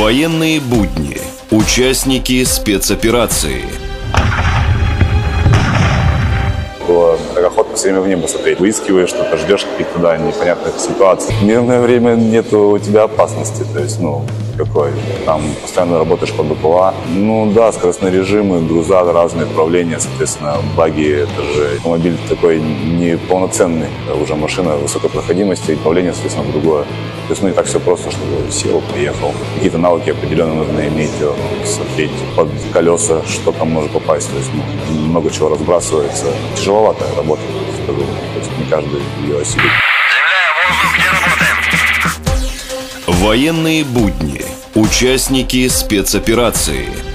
Военные будни. Участники спецоперации. Было охота все время в небо смотреть. Выискиваешь что-то, ждешь каких-то, да, непонятных ситуаций. В мирное время нет у тебя опасности, то есть, какой. Там постоянно работаешь по БПЛА. Да, скоростные режимы, груза, разные отправления, соответственно, баги, это же автомобиль такой неполноценный. Это уже машина высокой проходимости, управление, соответственно, другое. То есть, не так все просто, чтобы сел, приехал. Какие-то навыки определенно нужно иметь, смотреть под колеса, что там может попасть. То есть, много чего разбрасывается. Тяжеловатая работа, скажу. То есть, не каждый ее осилит. Земля, воздух, где работаем? Военные будни. Участники спецоперации.